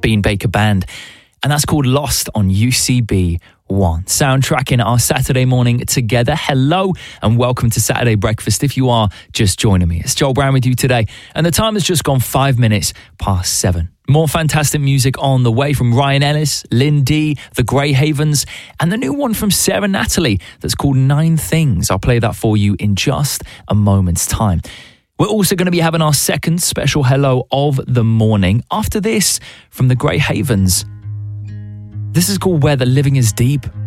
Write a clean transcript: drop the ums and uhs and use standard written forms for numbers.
Bean Baker Band. And that's called Lost on UCB One. Soundtracking our Saturday morning together. Hello and welcome to Saturday Breakfast. If you are just joining me, it's Joel Brown with you today. And the time has just gone 5 minutes past 7. More fantastic music on the way from Ryan Ellis, Lynn D, The Grey Havens, and the new one from Sarah Natalie that's called 9 Things. I'll play that for you in just a moment's time. We're also going to be having our second special hello of the morning. After this, from The Grey Havens. This is called Where the Living is Deep.